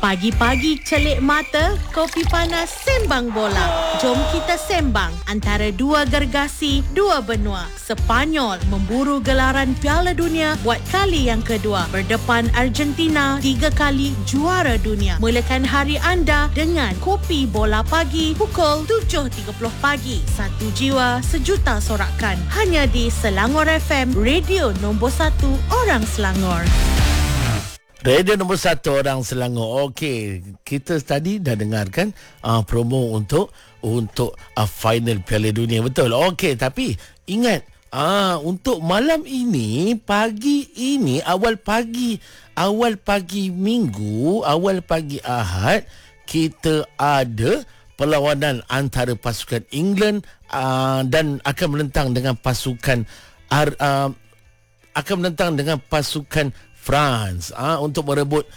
Pagi-pagi celik mata, kopi panas sembang bola. Jom kita sembang antara dua gergasi, dua benua. Sepanyol memburu gelaran Piala Dunia buat kali yang kedua. Berdepan Argentina, 3 kali juara dunia. Mulakan hari anda dengan kopi bola pagi pukul 7.30 pagi. Satu jiwa, sejuta sorakan. Hanya di Selangor FM, radio nombor 1 orang Selangor. Radio nombor 1 orang Selangor. Okey, kita tadi dah dengarkan promo untuk final Piala Dunia, betul? Okey, tapi ingat untuk malam ini, pagi ini, awal pagi Minggu, awal pagi Ahad, kita ada perlawanan antara pasukan England dan akan menentang dengan pasukan France untuk merebut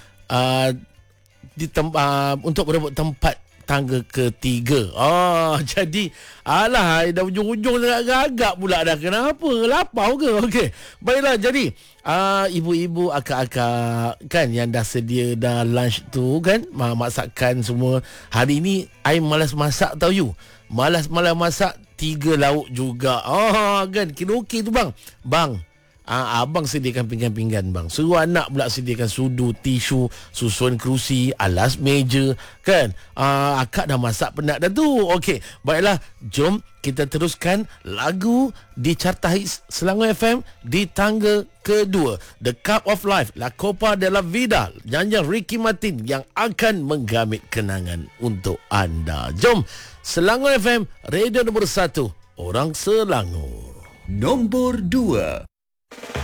untuk merebut tempat tangga ketiga. Jadi dah ujung-ujung agak-agak pula dah. Kenapa? Lapar ke? Okey. Baiklah, jadi ibu-ibu, akak-akak kan yang dah sedia dah lunch tu kan, masakan semua. Hari ni I malas masak tau you. Malas masak 3 lauk juga. Kan kira okey tu bang. Abang sediakan pinggan-pinggan bang. Suruh anak pula sediakan sudu, tisu, susun kerusi, alas meja kan. Akak dah masak penat dah tu. Okey, baiklah, jom kita teruskan lagu di Carta Hits Selangor FM di tangga kedua. The Cup of Life, La Copa de la Vida, nyanyian Ricky Martin yang akan menggamit kenangan untuk anda. Jom, Selangor FM, radio nombor 1 orang Selangor. Nombor 2.